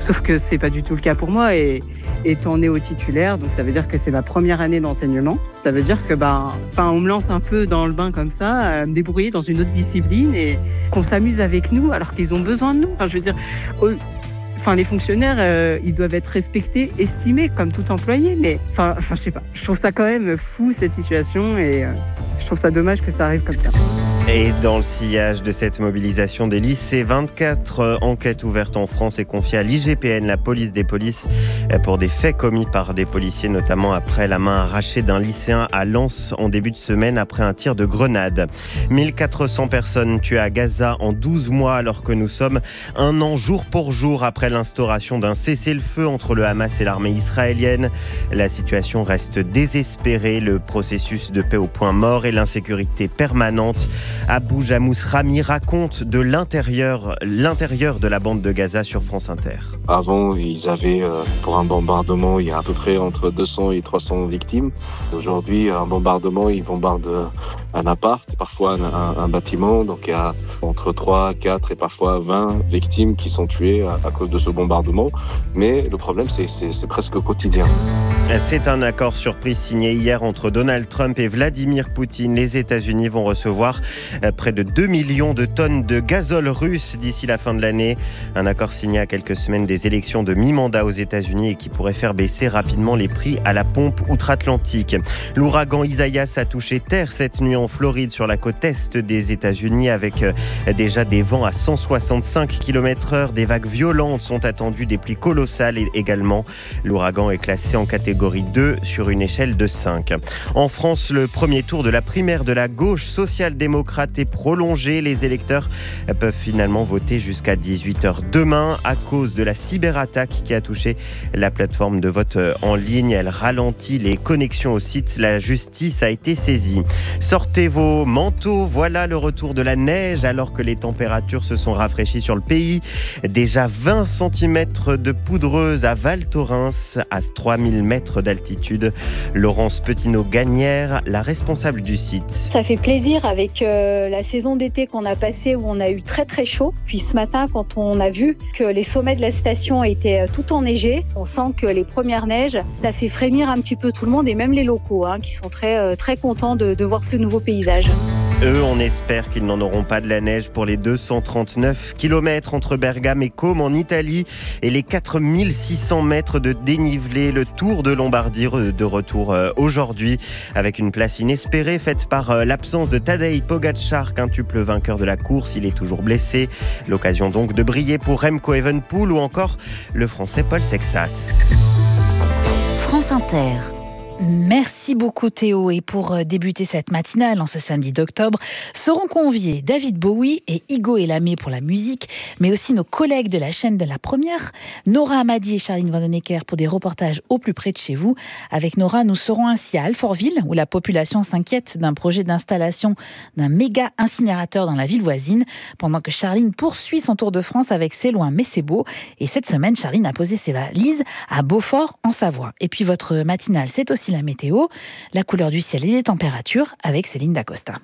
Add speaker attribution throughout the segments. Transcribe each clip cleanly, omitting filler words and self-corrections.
Speaker 1: Sauf que c'est pas du tout le cas pour moi et étant néo-titulaire, donc ça veut dire que c'est ma première année d'enseignement. Ça veut dire que on me lance un peu dans le bain comme ça, à me débrouiller dans une autre discipline et qu'on s'amuse avec nous alors qu'ils ont besoin de nous. Enfin, je veux dire, les fonctionnaires, ils doivent être respectés, estimés comme tout employé. Mais je sais pas. Je trouve ça quand même fou cette situation et je trouve ça dommage que ça arrive comme ça.
Speaker 2: Et dans le sillage de cette mobilisation des lycées, 24 enquêtes ouvertes en France et confiées à l'IGPN, la police des polices, pour des faits commis par des policiers, notamment après la main arrachée d'un lycéen à Lens en début de semaine après un tir de grenade. 1400 personnes tuées à Gaza en 12 mois alors que nous sommes un an jour pour jour après l'instauration d'un cessez-le-feu entre le Hamas et l'armée israélienne. La situation reste désespérée, le processus de paix au point mort et l'insécurité permanente. Abou Jamous Rami raconte de l'intérieur de la bande de Gaza sur France Inter.
Speaker 3: Avant, ils avaient, pour un bombardement, il y a à peu près entre 200 et 300 victimes. Aujourd'hui, un bombardement, ils bombardent un appart, parfois un bâtiment. Donc il y a entre 3, 4 et parfois 20 victimes qui sont tuées à cause de ce bombardement. Mais le problème, c'est presque quotidien.
Speaker 2: C'est un accord surprise signé hier entre Donald Trump et Vladimir Poutine. Les États-Unis vont recevoir près de 2 millions de tonnes de gazole russe d'ici la fin de l'année. Un accord signé à quelques semaines des élections de mi-mandat aux États-Unis et qui pourrait faire baisser rapidement les prix à la pompe outre-Atlantique. L'ouragan Isaias a touché terre cette nuit en Floride sur la côte est des États-Unis avec déjà des vents à 165 km/h. Des vagues violentes sont attendues, des pluies colossales également. L'ouragan est classé en catégorie 2 sur une échelle de 5. En France, le premier tour de la primaire de la gauche social-démocrate est prolongé. Les électeurs peuvent finalement voter jusqu'à 18h demain à cause de la cyberattaque qui a touché la plateforme de vote en ligne. Elle ralentit les connexions au site. La justice a été saisie. Sortez vos manteaux, voilà le retour de la neige alors que les températures se sont rafraîchies sur le pays. Déjà 20 cm de poudreuse à Val Thorens, à 3000 mètres d'altitude. Laurence Petineau-Gagnère, la responsable du site.
Speaker 4: Ça fait plaisir avec la saison d'été qu'on a passée où on a eu très très chaud. Puis ce matin, quand on a vu que les sommets de la station étaient tout enneigés, on sent que les premières neiges, ça fait frémir un petit peu tout le monde et même les locaux qui sont très, très contents de voir ce nouveau paysage.
Speaker 2: Eux, on espère qu'ils n'en auront pas de la neige pour les 239 km entre Bergame et Côme en Italie et les 4600 mètres de dénivelé. Le Tour de Lombardie de retour aujourd'hui avec une place inespérée faite par l'absence de Tadej Pogačar, quintuple vainqueur de la course. Il est toujours blessé. L'occasion donc de briller pour Remco Evenepoel ou encore le Français Paul Sexas.
Speaker 5: France Inter.
Speaker 6: Merci beaucoup Théo. Et pour débuter cette matinale en ce samedi d'octobre, seront conviés David Bowie et Igo Elamé pour la musique, mais aussi nos collègues de la chaîne de la première, Nora Hamadi et Charline Vanhoenacker pour des reportages au plus près de chez vous. Avec Nora, nous serons ainsi à Alfortville, où la population s'inquiète d'un projet d'installation d'un méga incinérateur dans la ville voisine, pendant que Charline poursuit son tour de France avec C'est loin mais c'est beau. Et cette semaine, Charline a posé ses valises à Beaufort en Savoie. Et puis votre matinale, c'est aussi la météo, la couleur du ciel et les températures avec Céline Dacosta.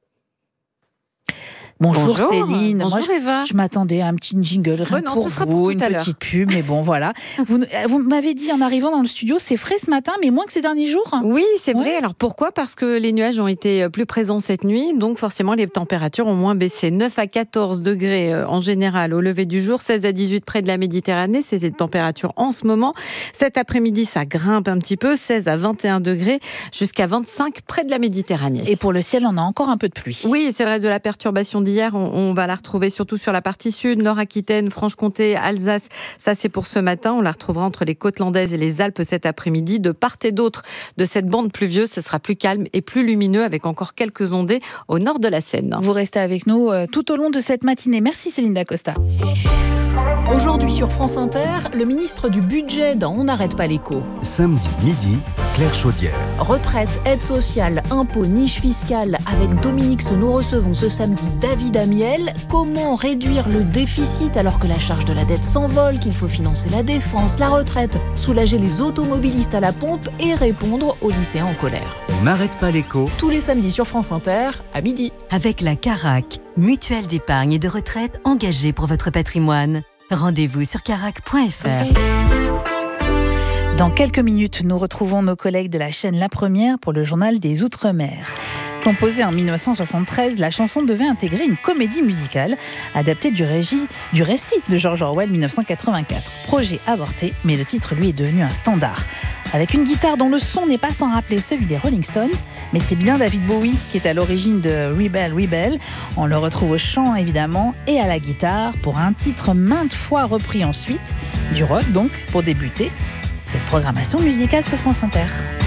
Speaker 6: Bonjour Céline.
Speaker 7: Bonjour Eva.
Speaker 6: Je m'attendais à un petit jingle pour vous, une petite pub, mais bon voilà. Vous m'avez dit en arrivant dans le studio, c'est frais ce matin, mais moins que ces derniers jours.
Speaker 7: Oui, c'est vrai. Alors pourquoi ? Parce que les nuages ont été plus présents cette nuit, donc forcément les températures ont moins baissé. 9 à 14 degrés en général au lever du jour, 16 à 18 près de la Méditerranée, c'est les températures en ce moment. Cet après-midi, ça grimpe un petit peu, 16 à 21 degrés, jusqu'à 25 près de la Méditerranée.
Speaker 6: Et pour le ciel, on a encore un peu de pluie.
Speaker 7: Oui, c'est le reste de la perturbation d'hier, on va la retrouver surtout sur la partie sud, Nord-Aquitaine, Franche-Comté, Alsace. Ça, c'est pour ce matin. On la retrouvera entre les côtes landaises et les Alpes cet après-midi. De part et d'autre de cette bande pluvieuse, ce sera plus calme et plus lumineux avec encore quelques ondées au nord de la Seine.
Speaker 6: Vous restez avec nous tout au long de cette matinée. Merci Céline Dacosta.
Speaker 5: Aujourd'hui sur France Inter, le ministre du Budget dans On n'arrête pas l'écho.
Speaker 8: Samedi midi, Claire Chaudière.
Speaker 5: Retraite, aide sociale, impôts, niche fiscale. Avec Dominique, nous recevons ce samedi David Amiel. Comment réduire le déficit alors que la charge de la dette s'envole, qu'il faut financer la défense, la retraite, soulager les automobilistes à la pompe et répondre aux lycéens en colère.
Speaker 8: On n'arrête pas l'écho.
Speaker 5: Tous les samedis sur France Inter, à midi.
Speaker 9: Avec la Carac, mutuelle d'épargne et de retraite engagée pour votre patrimoine. Rendez-vous sur carac.fr.
Speaker 6: Dans quelques minutes, nous retrouvons nos collègues de la chaîne La Première pour le journal des Outre-mer. Composée en 1973, la chanson devait intégrer une comédie musicale adaptée du récit de George Orwell 1984. Projet avorté, mais le titre lui est devenu un standard. Avec une guitare dont le son n'est pas sans rappeler celui des Rolling Stones, mais c'est bien David Bowie qui est à l'origine de Rebel Rebel. On le retrouve au chant évidemment et à la guitare pour un titre maintes fois repris ensuite, du rock donc pour débuter cette programmation musicale sur France Inter.